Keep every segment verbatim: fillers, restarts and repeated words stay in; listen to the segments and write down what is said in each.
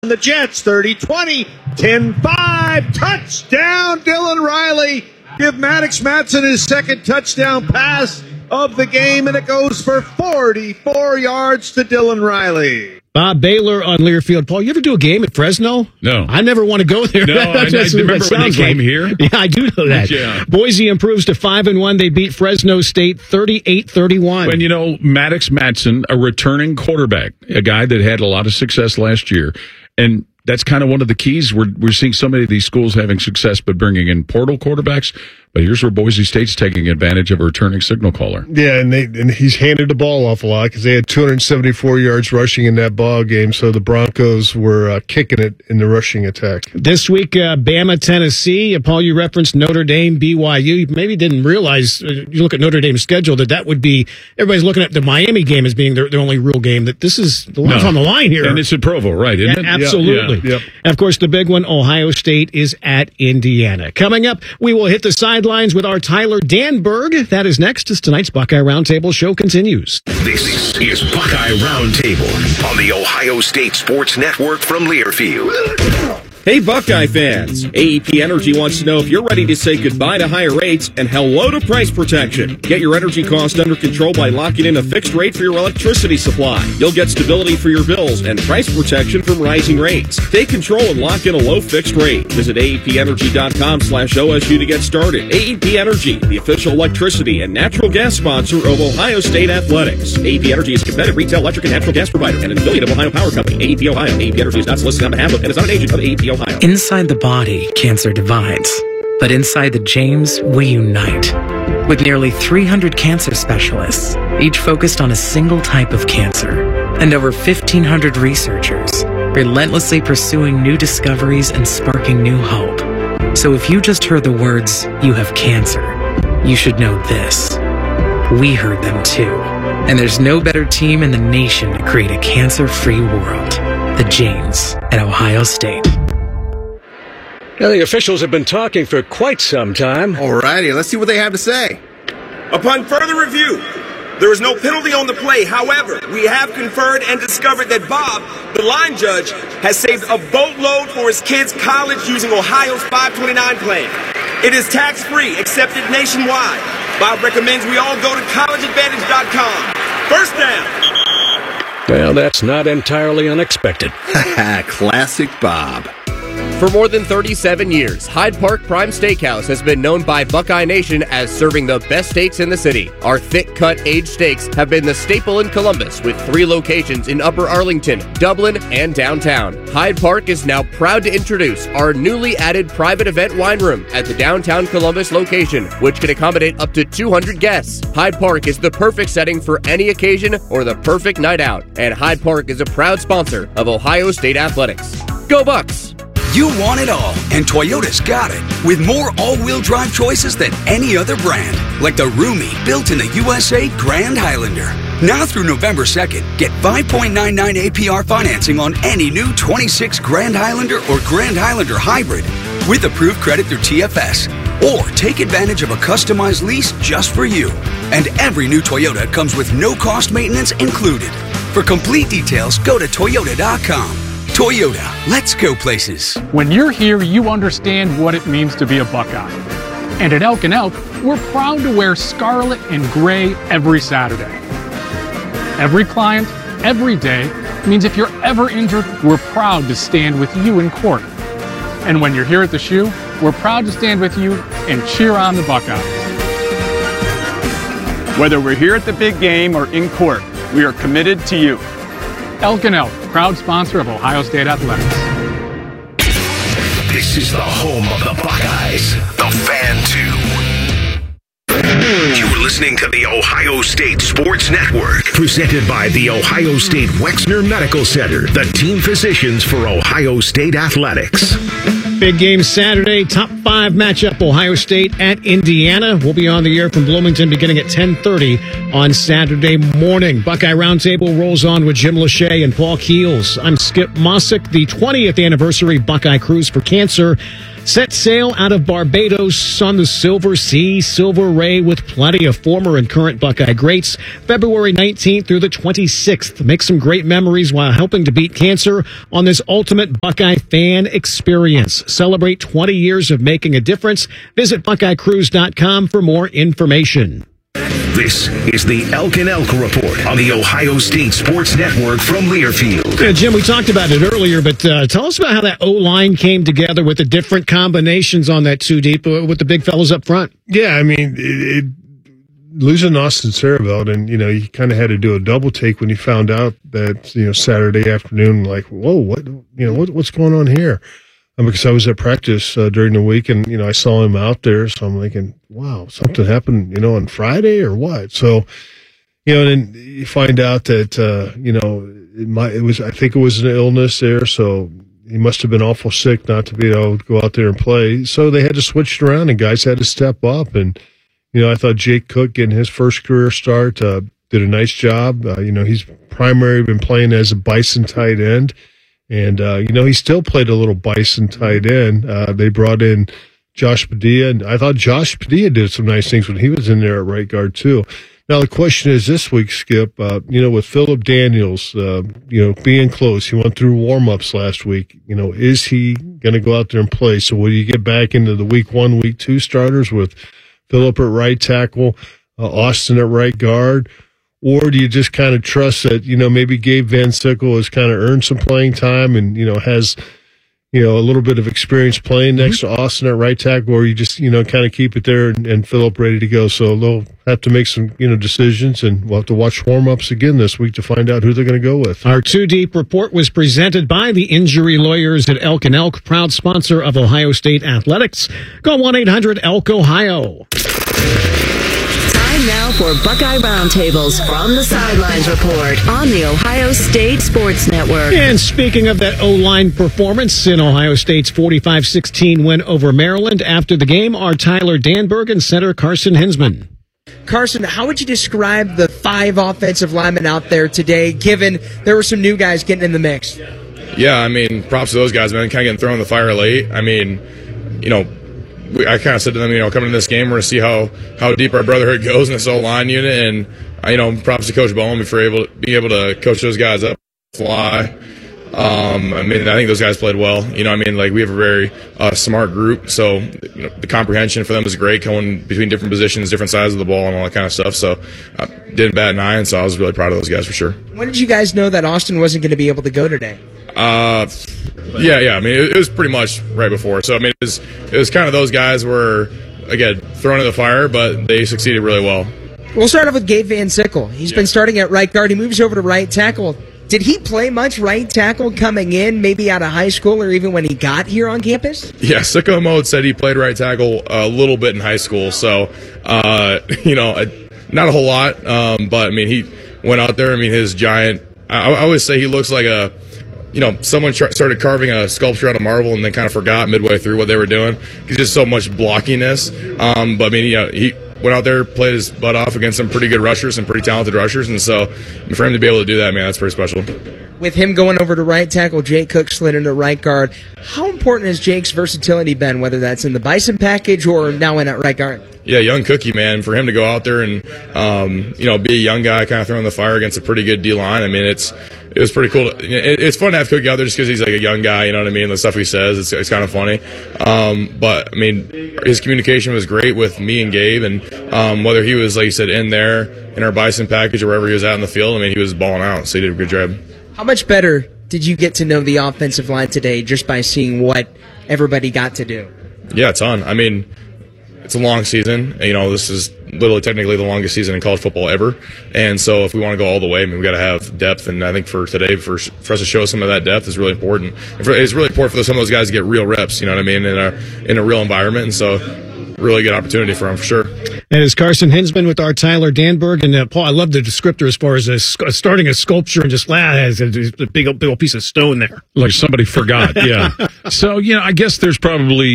The Jets, thirty twenty, ten five, touchdown, Dylan Riley. Give Maddox Matson his second touchdown pass of the game, and it goes for forty-four yards to Dylan Riley. Bob Baylor on Learfield. Paul, you ever do a game at Fresno? No. I never want to go there. No, I, I remember when they came like. here. Yeah, I do know that. Yeah. Boise improves to five and one. They beat Fresno State thirty-eight thirty-one. When, you know, Maddox Matson, a returning quarterback, a guy that had a lot of success last year, and that's kind of one of the keys. We're we're seeing so many of these schools having success, but bringing in portal quarterbacks. But here's where Boise State's taking advantage of a returning signal caller. Yeah, and they and he's handed the ball off a lot because they had two hundred seventy-four yards rushing in that ball game. So the Broncos were uh, kicking it in the rushing attack. This week, uh, Bama, Tennessee. Uh, Paul, you referenced Notre Dame, B Y U. You maybe didn't realize, uh, you look at Notre Dame's schedule, that that would be, everybody's looking at the Miami game as being their, their only real game, that this is the lines no. on the line here. And it's at Provo, right, isn't yeah, it? Absolutely. Yeah, yeah. Yep. And, of course, the big one, Ohio State is at Indiana. Coming up, we will hit the sidelines with our Tyler Danberg. That is next as tonight's Buckeye Roundtable show continues. This is Buckeye Roundtable on the Ohio State Sports Network from Learfield. Hey, Buckeye fans! A E P Energy wants to know if you're ready to say goodbye to higher rates and hello to price protection. Get your energy costs under control by locking in a fixed rate for your electricity supply. You'll get stability for your bills and price protection from rising rates. Take control and lock in a low fixed rate. Visit A E P energy dot com slash O S U to get started. A E P Energy, the official electricity and natural gas sponsor of Ohio State Athletics. A E P Energy is a competitive retail electric and natural gas provider and an affiliate of Ohio Power Company. A E P Ohio. A E P Energy is not solicited on behalf of and is not an agent of A E P Ohio. Inside the body, cancer divides. But inside the James, we unite. With nearly three hundred cancer specialists, each focused on a single type of cancer, and over fifteen hundred researchers, relentlessly pursuing new discoveries and sparking new hope. So if you just heard the words, "you have cancer," you should know this. We heard them too. And there's no better team in the nation to create a cancer-free world. The James at Ohio State. Now, the officials have been talking for quite some time. Alrighty, let's see what they have to say. Upon further review, there is no penalty on the play. However, we have conferred and discovered that Bob, the line judge, has saved a boatload for his kids' college using Ohio's five twenty-nine plan. It is tax-free, accepted nationwide. Bob recommends we all go to college advantage dot com. First down. Well, that's not entirely unexpected. Classic Bob. For more than thirty-seven years, Hyde Park Prime Steakhouse has been known by Buckeye Nation as serving the best steaks in the city. Our thick-cut aged steaks have been the staple in Columbus, with three locations in Upper Arlington, Dublin, and downtown. Hyde Park is now proud to introduce our newly added private event wine room at the downtown Columbus location, which can accommodate up to two hundred guests. Hyde Park is the perfect setting for any occasion or the perfect night out, and Hyde Park is a proud sponsor of Ohio State Athletics. Go Bucks! You want it all, and Toyota's got it. With more all-wheel drive choices than any other brand. Like the roomy, built in the U S A Grand Highlander. Now through November second, get five point nine nine A P R financing on any new twenty-six Grand Highlander or Grand Highlander Hybrid with approved credit through T F S. Or take advantage of a customized lease just for you. And every new Toyota comes with no-cost maintenance included. For complete details, go to Toyota dot com. Toyota, let's go places. When you're here, you understand what it means to be a Buckeye. And at Elk and Elk, we're proud to wear scarlet and gray every Saturday. Every client, every day, means if you're ever injured, we're proud to stand with you in court. And when you're here at the shoe, we're proud to stand with you and cheer on the Buckeyes. Whether we're here at the big game or in court, we are committed to you. Elk and Elk, proud sponsor of Ohio State Athletics. This is the home of the Buckeyes, the Fan two. You're listening to the Ohio State Sports Network, presented by the Ohio State Wexner Medical Center, the team physicians for Ohio State Athletics. Big game Saturday, top five matchup, Ohio State at Indiana. We'll be on the air from Bloomington beginning at ten thirty on Saturday morning. Buckeye Roundtable rolls on with Jim Lachey and Paul Keels. I'm Skip Mossick. The twentieth anniversary Buckeye Cruise for Cancer Set sail out of Barbados on the Silver Sea, Silver Ray, with plenty of former and current Buckeye greats. February nineteenth through the twenty-sixth. Make some great memories while helping to beat cancer on this ultimate Buckeye fan experience. Celebrate twenty years of making a difference. Visit buckeye cruise dot com for more information. This is the Elk and Elk Report on the Ohio State Sports Network from Learfield. Yeah, Jim, we talked about it earlier, but uh, tell us about how that O-line came together with the different combinations on that two deep uh, with the big fellas up front. Yeah, I mean, it, it, losing Austin Sarabelt, and, you know, you kind of had to do a double take when you found out that, you know, Saturday afternoon, like, whoa, what, you know, what, what's going on here? Because I was at practice uh, during the week, and, you know, I saw him out there, so I'm thinking, wow, something happened, you know, on Friday or what? So, you know, and then you find out that, uh, you know, it, might, it was, I think it was an illness there, so he must have been awful sick not to be able to go out there and play. So they had to switch it around, and guys had to step up. And, you know, I thought Jake Cook getting his first career start uh, did a nice job. Uh, you know, he's primarily been playing as a Bison tight end. And, uh, you know, he still played a little Bison tight end. Uh, they brought in Josh Padilla, and I thought Josh Padilla did some nice things when he was in there at right guard, too. Now, the question is this week, Skip, uh, you know, with Philip Daniels, uh, you know, being close, he went through warm-ups last week. You know, is he going to go out there and play? So will you get back into the week one, week two starters with Philip at right tackle, uh, Austin at right guard? Or do you just kind of trust that, you know, maybe Gabe Van Sickle has kind of earned some playing time and, you know, has, you know, a little bit of experience playing next mm-hmm. to Austin at right tackle, or you just, you know, kind of keep it there and, and Philip ready to go? So they'll have to make some, you know, decisions, and we'll have to watch warm-ups again this week to find out who they're going to go with. Our two-deep report was presented by the injury lawyers at Elk and Elk, proud sponsor of Ohio State Athletics. Go one eight hundred elk ohio. Time now for Buckeye Roundtables from the Sidelines Report on the Ohio State Sports Network. And speaking of that O-line performance in Ohio State's forty-five sixteen win over Maryland, after the game are Tyler Danberg and center Carson Hinsman. Carson, how would you describe the five offensive linemen out there today, given there were some new guys getting in the mix? Yeah, I mean, props to those guys, man, kind of getting thrown in the fire late. I mean, you know, we, I kind of said to them, you know, coming to this game, we're going to see how, how deep our brotherhood goes in this O-line unit. And, you know, props to Coach Bowman for able to, being able to coach those guys up, fly. Um, I mean, I think those guys played well. You know, I mean, like, we have a very uh, smart group, so you know, the comprehension for them is great, going between different positions, different sides of the ball, and all that kind of stuff. So, uh, didn't bat an eye, and so I was really proud of those guys for sure. When did you guys know that Austin wasn't going to be able to go today? Uh, yeah, yeah. I mean, it, it was pretty much right before. So, I mean, it was it was kind of those guys were again thrown in the fire, but they succeeded really well. We'll start off with Gabe Van Sickle. He's yeah. been starting at right guard. He moves over to right tackle. Did he play much right tackle coming in, maybe out of high school or even when he got here on campus? Yeah, Sicko Mode said he played right tackle a little bit in high school. So, uh, you know, not a whole lot. Um, but, I mean, he went out there. I mean, his giant – I always say he looks like a – you know, someone tra- started carving a sculpture out of marble and then kind of forgot midway through what they were doing. He's just so much blockiness. Um, but, I mean, you know, he – went out there, played his butt off against some pretty good rushers, some pretty talented rushers, and so for him to be able to do that, man, that's pretty special. With him going over to right tackle, Jake Cook slid into right guard. How important has Jake's versatility been, whether that's in the Bison package or now in at right guard? Yeah, young cookie, man. For him to go out there and um, you know, be a young guy kind of throwing the fire against a pretty good D-line, I mean, it's it was pretty cool. To, it, it's fun to have Cookie out there just because he's like a young guy, you know what I mean? The stuff he says, it's, it's kind of funny. Um, but, I mean, his communication was great with me and Gabe, and um, whether he was, like you said, in there, in our Bison package or wherever he was at in the field, I mean, he was balling out, so he did a good job. How much better did you get to know the offensive line today just by seeing what everybody got to do? Yeah, a ton. I mean, it's a long season. You know, this is literally technically the longest season in college football ever. And so if we want to go all the way, I mean, we've got to have depth. And I think for today, for, for us to show some of that depth is really important. And for, it's really important for some of those guys to get real reps, you know what I mean, in a, in a real environment. And so really good opportunity for them, for sure. And it's Carson Hinsman with our Tyler Danberg. And uh, Paul, I love the descriptor as far as a, starting a sculpture and just ah, has a, a big, big old piece of stone there. Like somebody forgot, yeah. So, you know, I guess there's probably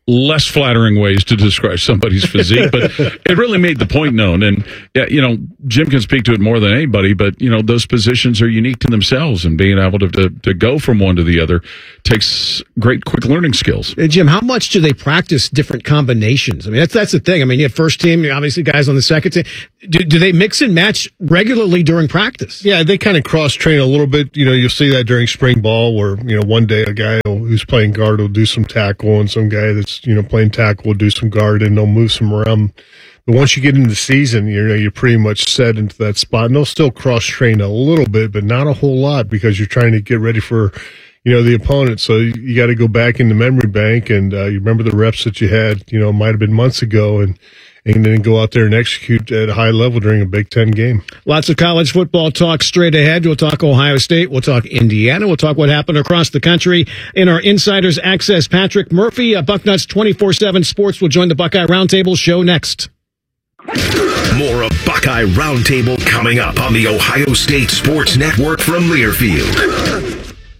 less flattering ways to describe somebody's physique, but it really made the point known. And, yeah, you know, Jim can speak to it more than anybody, but, you know, those positions are unique to themselves, and being able to, to, to go from one to the other takes great quick learning skills. Hey, Jim, how much do they practice different combinations? I mean, that's that's the thing. I mean, you have first team, obviously guys on the second team. Do, do they mix and match regularly during practice? Yeah, they kind of cross-train a little bit. You know, you'll see that during spring ball where, you know, one day a guy who's playing guard will do some tackle, and some guy that's, you know, playing tackle will do some guard, and they'll move some around. But once you get into the season, you know, you're pretty much set into that spot. And they'll still cross-train a little bit, but not a whole lot, because you're trying to get ready for, you know, the opponent. So you, you got to go back in the memory bank, and uh, you remember the reps that you had, you know, it might have been months ago, and and then go out there and execute at a high level during a Big Ten game. Lots of college football talk straight ahead. We'll talk Ohio State. We'll talk Indiana. We'll talk what happened across the country. In our Insiders Access, Patrick Murphy, uh, Bucknuts twenty-four seven Sports will join the Buckeye Roundtable show next. More of Buckeye Roundtable coming up on the Ohio State Sports Network from Learfield.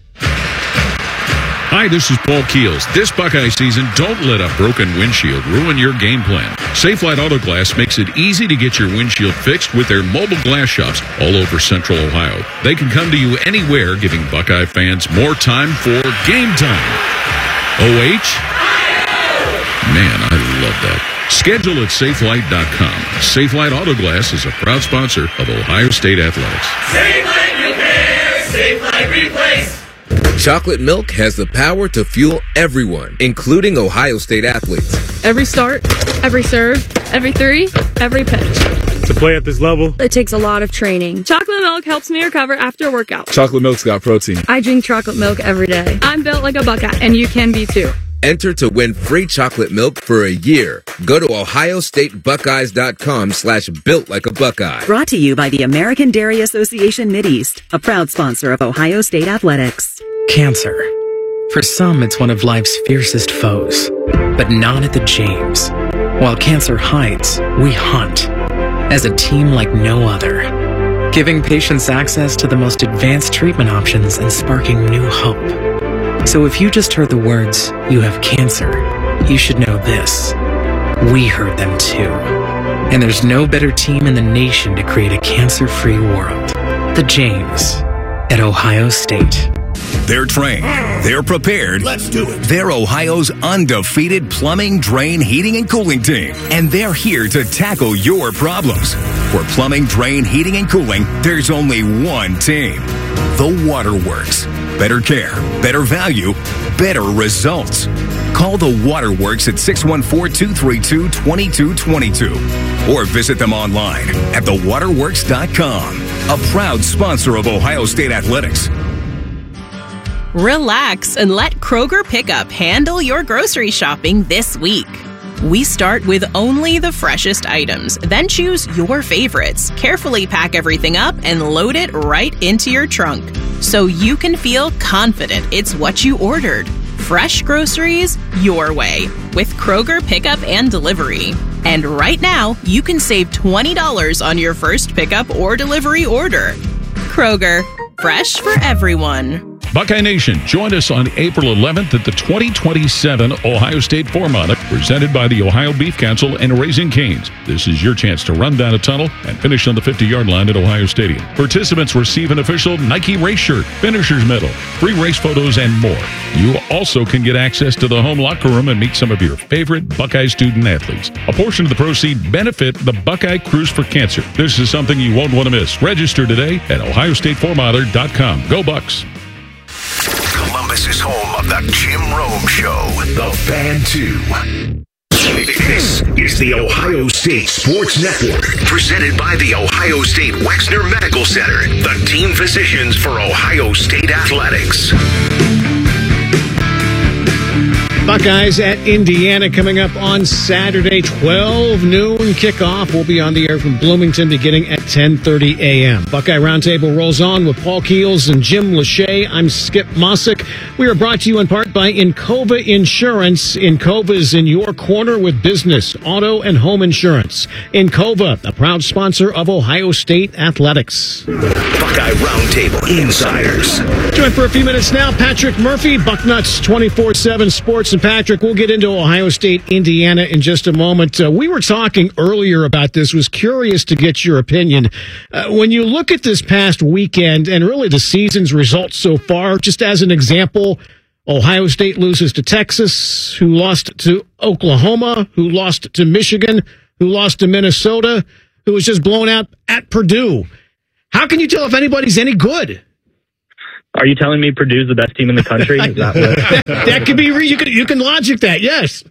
Hi, this is Paul Keels. This Buckeye season, don't let a broken windshield ruin your game plan. Safelite Auto Glass makes it easy to get your windshield fixed with their mobile glass shops all over Central Ohio. They can come to you anywhere, giving Buckeye fans more time for game time. O H? Man, I love that. Schedule at safelite dot com. Safelite Auto Glass is a proud sponsor of Ohio State Athletics. Safelite Repair, Safelite Replace. Chocolate milk has the power to fuel everyone, including Ohio State athletes. Every start, every serve, every three, every pitch. To play at this level, it takes a lot of training. Chocolate milk helps me recover after a workout. Chocolate milk's got protein. I drink chocolate milk every day. I'm built like a Buckeye, and you can be too. Enter to win free chocolate milk for a year. Go to ohio state buckeyes dot com slash built like a Buckeye. Brought to you by the American Dairy Association Mideast, a proud sponsor of Ohio State Athletics. Cancer. For some, it's one of life's fiercest foes, but not at the James. While cancer hides, we hunt as a team like no other, giving patients access to the most advanced treatment options and sparking new hope. So if you just heard the words, "you have cancer," you should know this. We heard them too. And there's no better team in the nation to create a cancer-free world. The James at Ohio State. They're trained. They're prepared. Let's do it. They're Ohio's undefeated plumbing, drain, heating, and cooling team. And they're here to tackle your problems. For plumbing, drain, heating, and cooling, there's only one team. The Waterworks. Better care, better value, better results. Call the Waterworks at six one four, two three two, two two two two or visit them online at the waterworks dot com. A proud sponsor of Ohio State Athletics. Relax and let Kroger Pickup handle your grocery shopping this week. We start with only the freshest items, then choose your favorites, carefully pack everything up, and load it right into your trunk so you can feel confident it's what you ordered. Fresh groceries your way with Kroger Pickup and Delivery. And right now, you can save twenty dollars on your first pickup or delivery order. Kroger, fresh for everyone. Buckeye Nation, join us on April eleventh at the twenty twenty-seven Ohio State Four-Mile, presented by the Ohio Beef Council and Raising Cane's. This is your chance to run down a tunnel and finish on the fifty-yard line at Ohio Stadium. Participants receive an official Nike race shirt, finisher's medal, free race photos, and more. You also can get access to the home locker room and meet some of your favorite Buckeye student athletes. A portion of the proceeds benefit the Buckeye Cruise for Cancer. This is something you won't want to miss. Register today at ohio state four miler dot com. Go Bucks! Columbus is home of the Jim Rome Show, The Fan two. This is the Ohio State Sports Network, presented by the Ohio State Wexner Medical Center, the team physicians for Ohio State Athletics. Buckeyes at Indiana coming up on Saturday, twelve noon kickoff. We'll be on the air from Bloomington beginning at ten thirty a.m. Buckeye Roundtable rolls on with Paul Keels and Jim Lachey. I'm Skip Mossick. We are brought to you in part by Encova Insurance. Encova is in your corner with business, auto, and home insurance. Encova, a proud sponsor of Ohio State Athletics. Buckeye Roundtable Insiders. Joined for a few minutes now, Patrick Murphy, Bucknuts twenty-four seven Sports Listen, Patrick, we'll get into Ohio State, Indiana in just a moment. Uh, we were talking earlier about this. Was curious to get your opinion. Uh, when you look at this past weekend and really the season's results so far, just as an example, Ohio State loses to Texas, who lost to Oklahoma, who lost to Michigan, who lost to Minnesota, who was just blown out at Purdue. How can you tell if anybody's any good? Are you telling me Purdue's the best team in the country? Is that, what... that, that could be. You can you can logic that. Yes.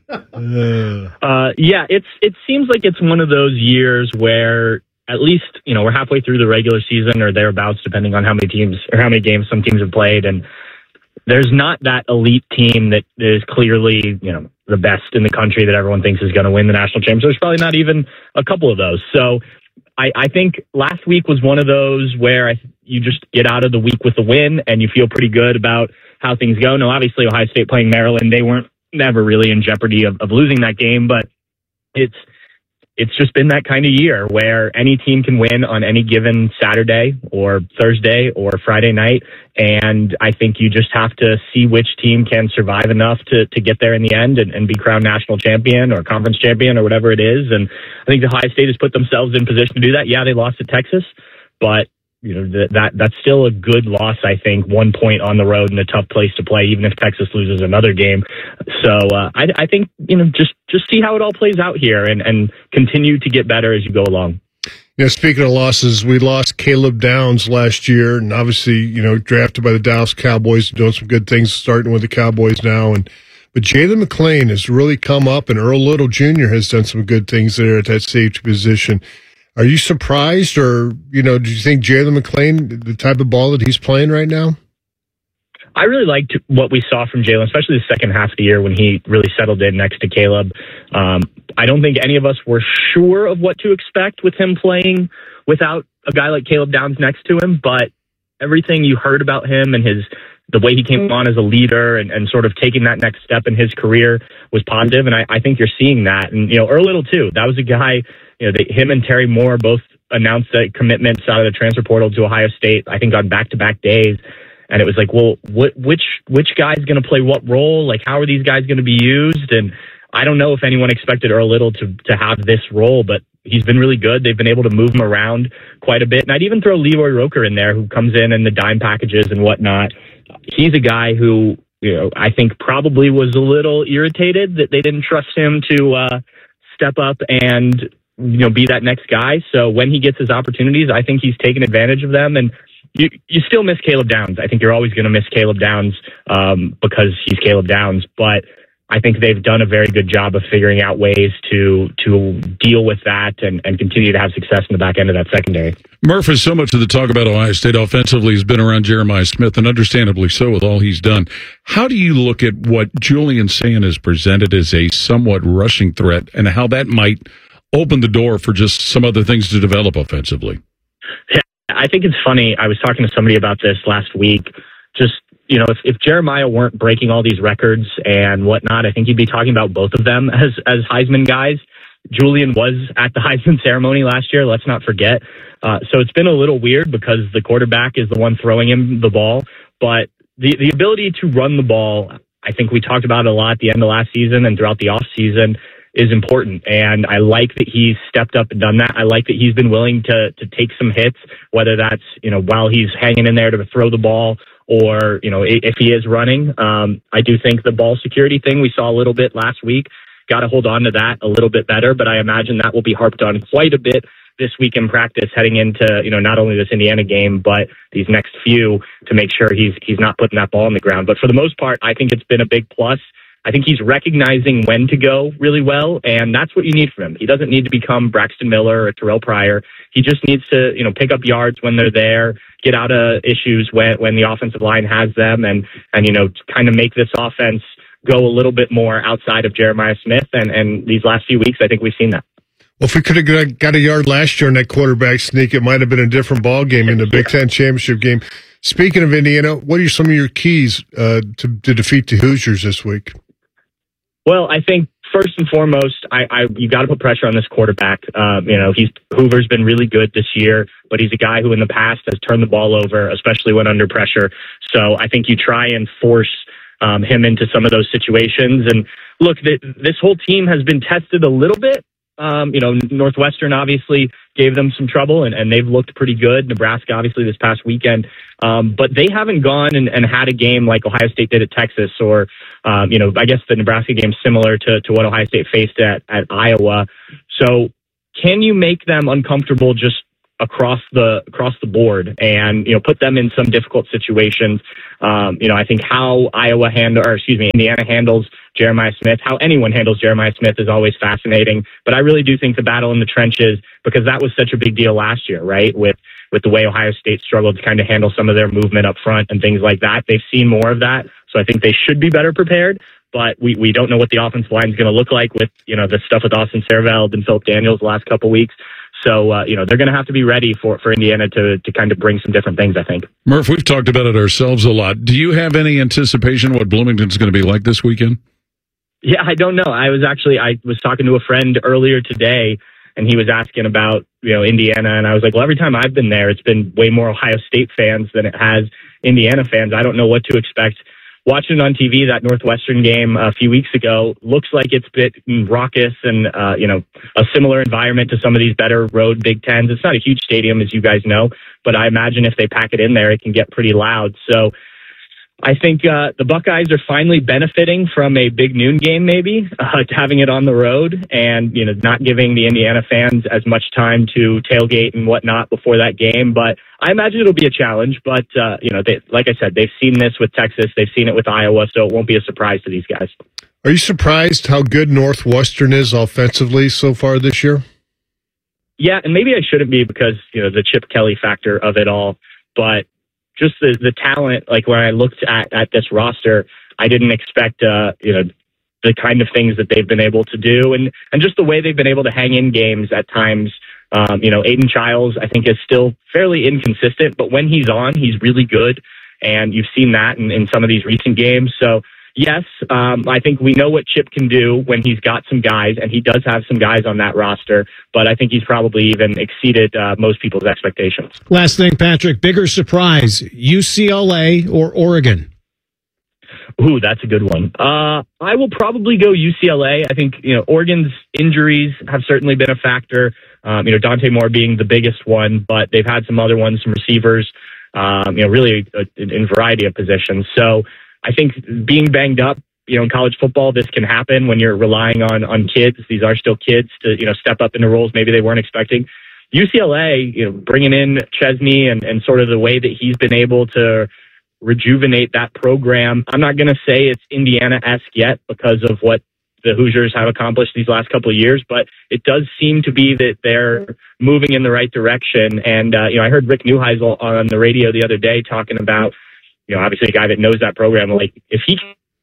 Uh, yeah, it's it seems like it's one of those years where at least you know we're halfway through the regular season or thereabouts, depending on how many teams or how many games some teams have played, and there's not that elite team that is clearly you know the best in the country that everyone thinks is going to win the national championship. There's probably not even a couple of those. So. I, I think last week was one of those where I, you just get out of the week with a win and you feel pretty good about how things go. Now, obviously, Ohio State playing Maryland, they weren't never really in jeopardy of, of losing that game, but it's it's just been that kind of year where any team can win on any given Saturday or Thursday or Friday night. And I think you just have to see which team can survive enough to, to get there in the end and, and be crowned national champion or conference champion or whatever it is. And I think the Ohio State has put themselves in position to do that. Yeah, they lost to Texas, but you know that, that that's still a good loss, I think, one point on the road in a tough place to play, even if Texas loses another game. So uh, I, I think, you know, just, just see how it all plays out here and, and continue to get better as you go along. You know, speaking of losses, we lost Caleb Downs last year, and obviously, you know, drafted by the Dallas Cowboys, doing some good things, starting with the Cowboys now. And but Jalen McLean has really come up, and Earl Little Junior has done some good things there at that safety position. Are you surprised, or, you know, do you think Jalen McLean, the type of ball that he's playing right now? I really liked what we saw from Jalen, especially the second half of the year when he really settled in next to Caleb. Um, I don't think any of us were sure of what to expect with him playing without a guy like Caleb Downs next to him, but everything you heard about him and his the way he came on as a leader and, and sort of taking that next step in his career was positive, and I, I think you're seeing that. And, you know, Earl Little, too. That was a guy, you know, they, him and Terry Moore both announced that commitments out of the transfer portal to Ohio State, I think on back-to-back days. And it was like, well, what, which which guy's going to play what role? Like, how are these guys going to be used? And I don't know if anyone expected Earl Little to to have this role, but he's been really good. They've been able to move him around quite a bit. And I'd even throw Leroy Roker in there, who comes in in the dime packages and whatnot. He's a guy who, you know, I think probably was a little irritated that they didn't trust him to uh, step up and, you know, be that next guy. So when he gets his opportunities, I think he's taken advantage of them. And You you still miss Caleb Downs. I think you're always going to miss Caleb Downs um, because he's Caleb Downs. But I think they've done a very good job of figuring out ways to to deal with that and, and continue to have success in the back end of that secondary. Murph, so much of the talk about Ohio State offensively has been around Jeremiah Smith, and understandably so with all he's done. How do you look at what Julian Sayin has presented as a somewhat rushing threat and how that might open the door for just some other things to develop offensively? Yeah. I think it's funny. I was talking to somebody about this last week. Just, you know, if, if Jeremiah weren't breaking all these records and whatnot, I think you'd be talking about both of them as, as Heisman guys. Julian was at the Heisman ceremony last year. Let's not forget. Uh, so it's been a little weird because the quarterback is the one throwing him the ball. But the, the ability to run the ball, I think we talked about it a lot at the end of last season and throughout the off season, is important. And I like that he's stepped up and done that. I like that he's been willing to to take some hits, whether that's, you know, while he's hanging in there to throw the ball or, you know, if he is running. Um, I do think the ball security thing we saw a little bit last week, got to hold on to that a little bit better, but I imagine that will be harped on quite a bit this week in practice heading into, you know, not only this Indiana game, but these next few to make sure he's he's not putting that ball on the ground. But for the most part, I think it's been a big plus. I think he's recognizing when to go really well, and that's what you need from him. He doesn't need to become Braxton Miller or Terrell Pryor. He just needs to, you know, pick up yards when they're there, get out of issues when when the offensive line has them, and and you know, kind of make this offense go a little bit more outside of Jeremiah Smith. And and these last few weeks, I think we've seen that. Well, if we could have got a yard last year in that quarterback sneak, it might have been a different ball game in the Big Ten championship game. Speaking of Indiana, what are some of your keys uh, to, to defeat the Hoosiers this week? Well, I think first and foremost, I, I you got to put pressure on this quarterback. Um, you know, he's Hoover's been really good this year, but he's a guy who in the past has turned the ball over, especially when under pressure. So I think you try and force um, him into some of those situations. And look, th- this whole team has been tested a little bit. Um, you know, Northwestern obviously gave them some trouble, and, and they've looked pretty good. Nebraska, obviously, this past weekend. Um, but they haven't gone and, and had a game like Ohio State did at Texas, or, um, you know, I guess the Nebraska game similar to, to what Ohio State faced at, at Iowa. So can you make them uncomfortable just across the across the board and, you know, put them in some difficult situations? Um, you know, I think how Iowa handle, or excuse me, Indiana handles Jeremiah Smith, how anyone handles Jeremiah Smith is always fascinating. But I really do think the battle in the trenches, because that was such a big deal last year, right? With with the way Ohio State struggled to kind of handle some of their movement up front and things like that. They've seen more of that. So I think they should be better prepared. But we, we don't know what the offensive line is going to look like with, you know, the stuff with Austin Serveld and Philip Daniels the last couple of weeks. So, uh, you know, they're going to have to be ready for, for Indiana to, to kind of bring some different things, I think. Murph, we've talked about it ourselves a lot. Do you have any anticipation what Bloomington's going to be like this weekend? Yeah, I don't know. I was actually, I was talking to a friend earlier today, and he was asking about, you know, Indiana. And I was like, well, every time I've been there, it's been way more Ohio State fans than it has Indiana fans. I don't know what to expect. Watching on T V that Northwestern game a few weeks ago, looks like it's a bit raucous and, uh, you know, a similar environment to some of these better road Big Tens. It's not a huge stadium, as you guys know, but I imagine if they pack it in there, it can get pretty loud. So I think uh, the Buckeyes are finally benefiting from a big noon game, maybe, uh, having it on the road and, you know, not giving the Indiana fans as much time to tailgate and whatnot before that game. But I imagine it'll be a challenge. But, uh, you know, they, like I said, they've seen this with Texas. They've seen it with Iowa, so it won't be a surprise to these guys. Are you surprised how good Northwestern is offensively so far this year? Yeah, and maybe I shouldn't be because, you know, the Chip Kelly factor of it all. But just the, the talent, like when I looked at, at this roster, I didn't expect, uh, you know, the kind of things that they've been able to do and, and just the way they've been able to hang in games at times. Um, you know, Aiden Childs, I think, is still fairly inconsistent, but when he's on, he's really good. And you've seen that in, in some of these recent games. So, yes, um, I think we know what Chip can do when he's got some guys, and he does have some guys on that roster, but I think he's probably even exceeded uh, most people's expectations. Last thing, Patrick, bigger surprise, U C L A or Oregon? Ooh, that's a good one. Uh, I will probably go U C L A. I think, you know, Oregon's injuries have certainly been a factor. Um, you know, Dante Moore being the biggest one, but they've had some other ones, some receivers, um, you know, really uh, in a variety of positions. So I think being banged up, you know, in college football, this can happen when you're relying on, on kids. These are still kids to, you know, step up into roles maybe they weren't expecting. U C L A, you know, bringing in Chesney and, and sort of the way that he's been able to rejuvenate that program. I'm not going to say it's Indiana-esque yet because of what the Hoosiers have accomplished these last couple of years, but it does seem to be that they're moving in the right direction. And, uh, you know, I heard Rick Neuheisel on the radio the other day talking about, you know, obviously a guy that knows that program. Like, if he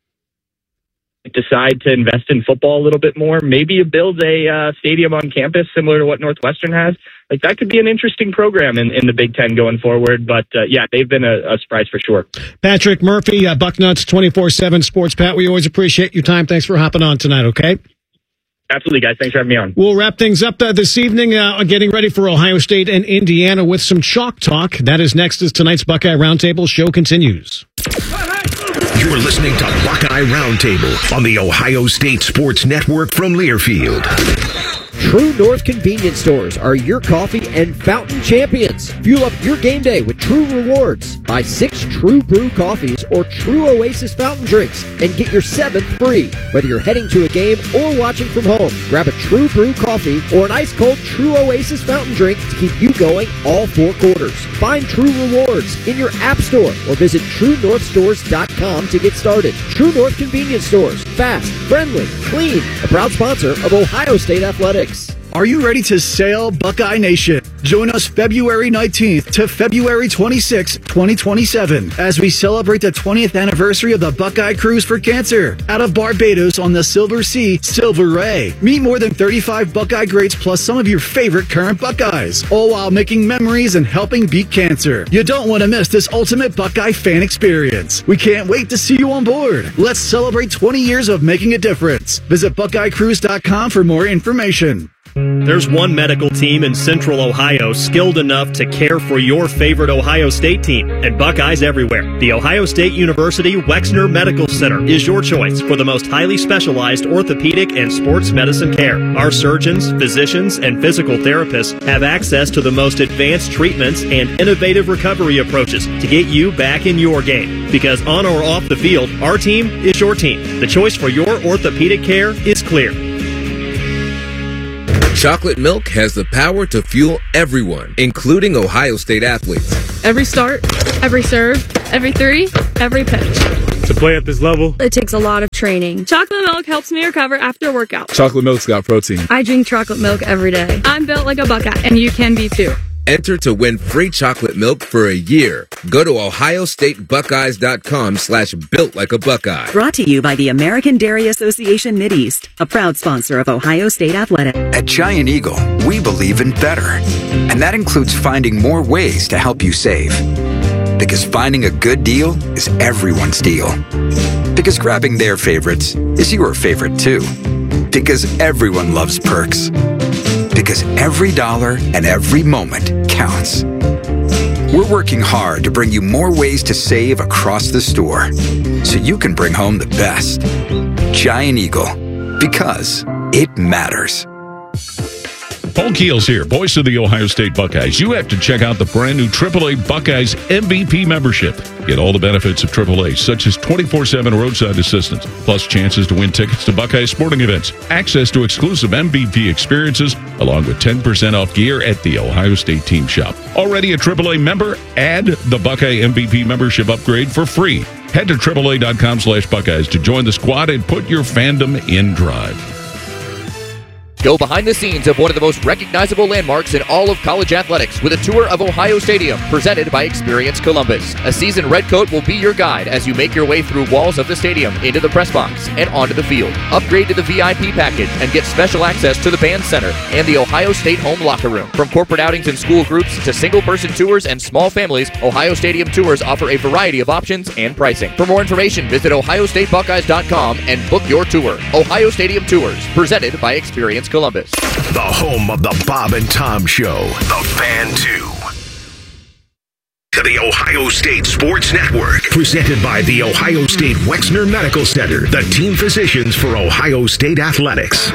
decide to invest in football a little bit more, maybe build a uh, stadium on campus similar to what Northwestern has, like that could be an interesting program in, in the Big Ten going forward. But uh, yeah, they've been a, a surprise for sure. Patrick Murphy, uh, Bucknuts twenty-four seven Sports. Pat, we always appreciate your time. Thanks for hopping on tonight, okay? Absolutely, guys. Thanks for having me on. We'll wrap things up uh, this evening, uh, getting ready for Ohio State and Indiana with some chalk talk. That is next as tonight's Buckeye Roundtable show continues. You're listening to Buckeye Roundtable on the Ohio State Sports Network from Learfield. True North convenience stores are your coffee and fountain champions. Fuel up your game day with True Rewards. Buy six True Brew coffees or True Oasis fountain drinks and get your seventh free. Whether you're heading to a game or watching from home, grab a True Brew coffee or an ice-cold True Oasis fountain drink to keep you going all four quarters. Find True Rewards in your app store or visit true north stores dot com to get started. True North convenience stores. Fast, friendly, clean. A proud sponsor of Ohio State Athletics. Are you ready to sail, Buckeye Nation? Join us February nineteenth to February twenty-sixth, twenty twenty-seven, as we celebrate the twentieth anniversary of the Buckeye Cruise for Cancer out of Barbados on the Silver Sea, Silver Ray. Meet more than thirty-five Buckeye greats plus some of your favorite current Buckeyes, all while making memories and helping beat cancer. You don't want to miss this ultimate Buckeye fan experience. We can't wait to see you on board. Let's celebrate twenty years of making a difference. Visit buckeye cruise dot com for more information. There's one medical team in Central Ohio skilled enough to care for your favorite Ohio State team, and Buckeyes everywhere. The Ohio State University Wexner Medical Center is your choice for the most highly specialized orthopedic and sports medicine care. Our surgeons, physicians, and physical therapists have access to the most advanced treatments and innovative recovery approaches to get you back in your game. Because on or off the field, our team is your team. The choice for your orthopedic care is clear. Chocolate milk has the power to fuel everyone, including Ohio State athletes. Every start, every serve, every three, every pitch. To play at this level, It takes a lot of training. Chocolate milk helps me recover after a workout. chocolate milk's got protein. I drink chocolate milk every day. I'm built like a Buckeye, and you can be too. Enter to win free chocolate milk for a year. Go to ohio state buckeyes dot com slash built like a Buckeye. Brought to you by the American Dairy Association Mideast, a proud sponsor of Ohio State Athletics. At Giant Eagle, we believe in better. And that includes finding more ways to help you save. Because finding a good deal is everyone's deal. Because grabbing their favorites is your favorite too. Because everyone loves perks. Because every dollar and every moment counts. We're working hard to bring you more ways to save across the store so you can bring home the best. Giant Eagle, because it matters. Paul Keels here, voice of the Ohio State Buckeyes. You have to check out the brand new triple A Buckeyes M V P membership. Get all the benefits of triple A, such as twenty-four seven roadside assistance, plus chances to win tickets to Buckeyes sporting events, access to exclusive M V P experiences, along with ten percent off gear at the Ohio State team shop. Already a triple A member? Add the Buckeye M V P membership upgrade for free. Head to triple A dot com slash Buckeyes to join the squad and put your fandom in drive. Go behind the scenes of one of the most recognizable landmarks in all of college athletics with a tour of Ohio Stadium presented by Experience Columbus. A seasoned redcoat will be your guide as you make your way through walls of the stadium, into the press box, and onto the field. Upgrade to the V I P package and get special access to the band center and the Ohio State home locker room. From corporate outings and school groups to single-person tours and small families, Ohio Stadium tours offer a variety of options and pricing. For more information, visit ohio state buckeyes dot com and book your tour. Ohio Stadium Tours, presented by Experience Columbus. The home of the Bob and Tom Show, The Fan two. To the Ohio State Sports Network, presented by the Ohio State Wexner Medical Center, the team physicians for Ohio State Athletics.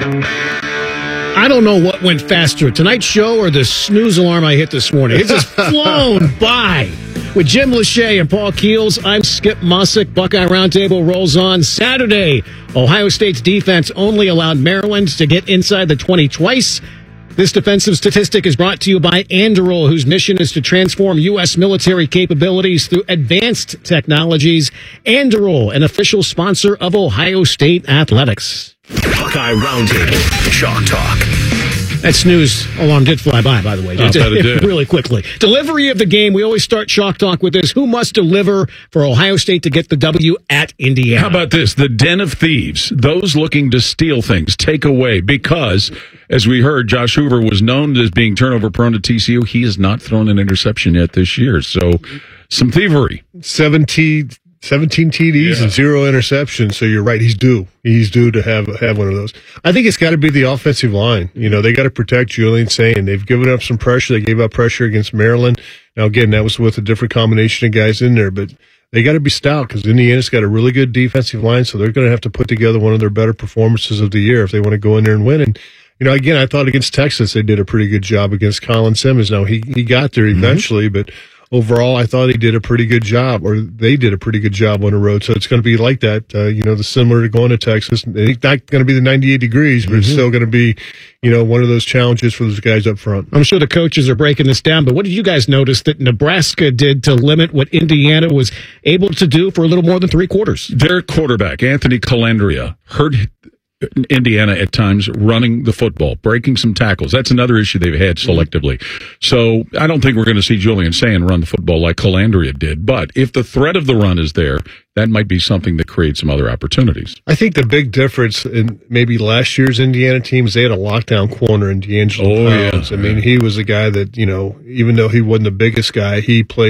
I don't know what went faster, tonight's show or the snooze alarm I hit this morning. It's just flown by. With Jim Lachey and Paul Keels, I'm Skip Mossick. Buckeye Roundtable rolls on Saturday. Ohio State's defense only allowed Maryland to get inside the twenty twice. This defensive statistic is brought to you by Anduril, whose mission is to transform U S military capabilities through advanced technologies. Anduril, an official sponsor of Ohio State Athletics. Buckeye Roundtable, Chalk Talk. That snooze alarm did fly by, by the way. I'll bet it did. Really quickly. Delivery of the game. We always start Chalk Talk with this. Who must deliver for Ohio State to get the W at Indiana? How about this? The den of thieves, those looking to steal things, take away, because, as we heard, Josh Hoover was known as being turnover prone at T C U. He has not thrown an interception yet this year. So, some thievery. seventeen, seventeen T Ds Yeah. and zero interceptions. So you're right. He's due. He's due to have have one of those. I think it's got to be the offensive line. You know, they got to protect Julian Sayin. They've given up some pressure. They gave up pressure against Maryland. Now, again, that was with a different combination of guys in there, but they got to be stout because Indiana's got a really good defensive line, so they're going to have to put together one of their better performances of the year if they want to go in there and win. And, you know, again, I thought against Texas they did a pretty good job against Colin Simmons. Now, he, he got there eventually, mm-hmm. but overall, I thought he did a pretty good job, or they did a pretty good job on the road. So it's going to be like that, uh, you know, the similar to going to Texas. It's not going to be the ninety-eight degrees, but mm-hmm. it's still going to be, you know, one of those challenges for those guys up front. I'm sure the coaches are breaking this down, but what did you guys notice that Nebraska did to limit what Indiana was able to do for a little more than three quarters? Their quarterback, Anthony Calandria, hurt Indiana at times running the football, breaking some tackles. That's another issue they've had selectively. So I don't think we're going to see Julian Sayin run the football like Calandria did. But if the threat of the run is there, that might be something that creates some other opportunities. I think the big difference in maybe last year's Indiana teams, they had a lockdown corner in D'Angelo Oh, Pounds. yeah. I mean, he was a guy that, you know, even though he wasn't the biggest guy, he played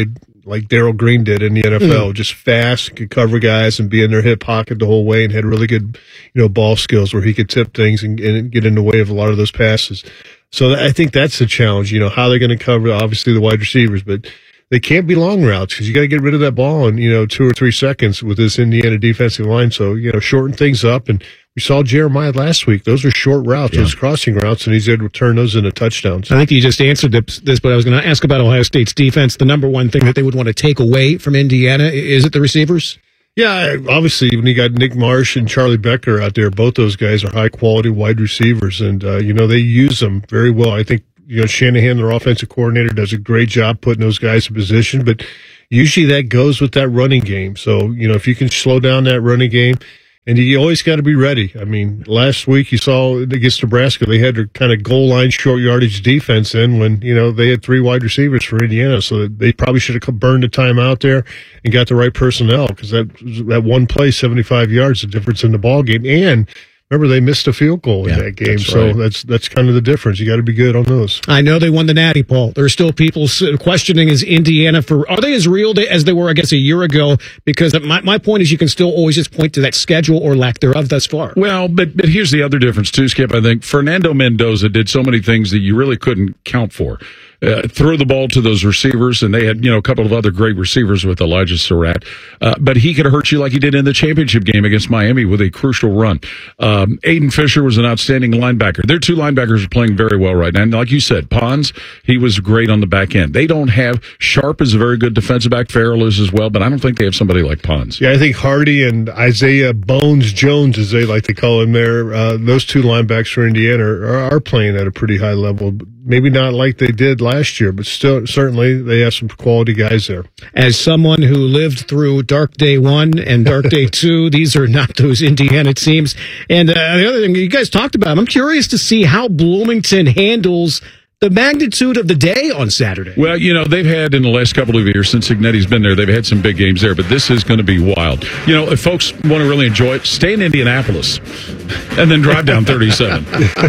like Darryl Green did in the N F L, mm. just fast, could cover guys and be in their hip pocket the whole way, and had really good, you know, ball skills where he could tip things and, and get in the way of a lot of those passes. So I think that's the challenge, you know, how they're going to cover, obviously, the wide receivers, but they can't be long routes because you got to get rid of that ball in, you know, two or three seconds with this Indiana defensive line. So, you know, shorten things up. And we saw Jeremiah last week. Those are short routes, yeah. those crossing routes, and he's able to turn those into touchdowns. I think you just answered this, but I was going to ask about Ohio State's defense. The number one thing that they would want to take away from Indiana, is it the receivers? Yeah, obviously, when you got Nick Marsh and Charlie Becker out there, both those guys are high-quality wide receivers, and, uh, you know, they use them very well. I think, you know, Shanahan, their offensive coordinator, does a great job putting those guys in position, but usually that goes with that running game. So, you know, if you can slow down that running game, and you always got to be ready. I mean, last week you saw against Nebraska, they had their kind of goal line short yardage defense in when, you know, they had three wide receivers for Indiana. So they probably should have burned the time out there and got the right personnel, because that, that one play, seventy-five yards, the difference in the ball game. And remember, they missed a field goal in yeah, that game, that's right. so that's that's kind of the difference. You got to be good on those. I know they won the Natty, Paul. There are still people questioning, is Indiana for are they as real as they were, I guess, a year ago? Because my my point is, you can still always just point to that schedule or lack thereof thus far. Well, but but here's the other difference too, Skip. I think Fernando Mendoza did so many things that you really couldn't count for. Uh, throw the ball to those receivers, and they had, you know, a couple of other great receivers with Elijah Surratt. Uh, but he could hurt you like he did in the championship game against Miami with a crucial run. Um, Aiden Fisher was an outstanding linebacker. Their two linebackers are playing very well right now. And like you said, Pons, he was great on the back end. They don't have, Sharp is a very good defensive back, Farrell is as well, but I don't think they have somebody like Pons. Yeah, I think Hardy and Isaiah Bones Jones, as they like to call him there, uh, those two linebackers for Indiana are, are playing at a pretty high level. Maybe not like they did last year, but still, certainly they have some quality guys there. As someone who lived through Dark Day One and Dark Day Two, these are not those Indiana teams. And uh, the other thing you guys talked about, I'm curious to see how Bloomington handles the magnitude of the day on Saturday. Well, you know, they've had in the last couple of years, since Ignetti's been there, they've had some big games there, but this is going to be wild. You know, if folks want to really enjoy it, stay in Indianapolis and then drive down thirty-seven.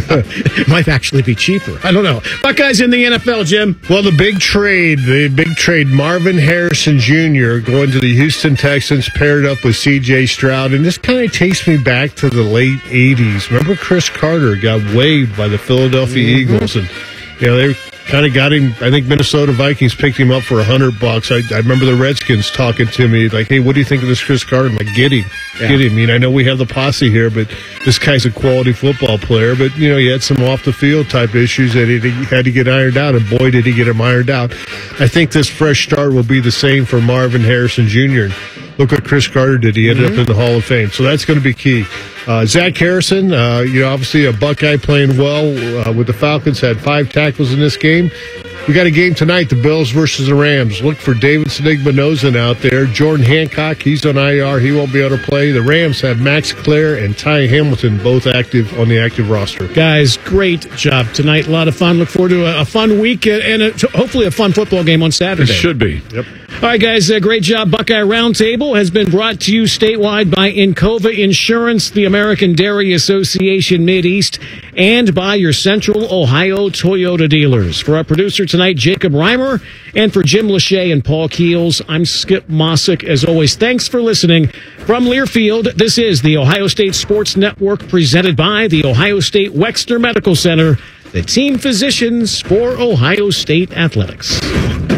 It might actually be cheaper. I don't know. Buckeyes in the N F L, Jim. Well, the big trade, the big trade, Marvin Harrison Junior going to the Houston Texans, paired up with C J Stroud. And this kind of takes me back to the late eighties. Remember Chris Carter got waived by the Philadelphia mm-hmm. Eagles, and you know, they kind of got him. I think Minnesota Vikings picked him up for a hundred bucks. I, I remember the Redskins talking to me like, "Hey, what do you think of this Chris Carter?" I'm like, "Get him, yeah. get him." I mean, I know we have the posse here, but this guy's a quality football player. But you know, he had some off the field type issues that he had to get ironed out, and boy, did he get them ironed out. I think this fresh start will be the same for Marvin Harrison Junior Look what Chris Carter did. He ended mm-hmm. up in the Hall of Fame. So that's going to be key. Uh, Zach Harrison, uh, you know, obviously a Buckeye playing well uh, with the Falcons, had five tackles in this game. We got a game tonight, the Bills versus the Rams. Look for David Snigmanozin out there. Jordan Hancock, he's on I R. He won't be able to play. The Rams have Max Clare and Ty Hamilton both active on the active roster. Guys, great job tonight. A lot of fun. Look forward to a, a fun week and a, hopefully a fun football game on Saturday. It should be. Yep. All right, guys, uh, great job. Buckeye Roundtable has been brought to you statewide by Encova Insurance, the American Dairy Association Mideast, and by your Central Ohio Toyota dealers. For our producer tonight, Jacob Reimer, and for Jim Lachey and Paul Keels, I'm Skip Mossick. As always, thanks for listening. From Learfield, this is the Ohio State Sports Network, presented by the Ohio State Wexner Medical Center, the team physicians for Ohio State Athletics.